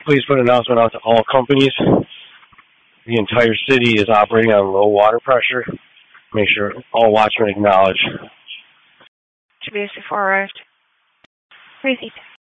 Please put an announcement out to all companies. The entire city is operating on low water pressure. Make sure all watchmen acknowledge. To be 4 arrived. Crazy.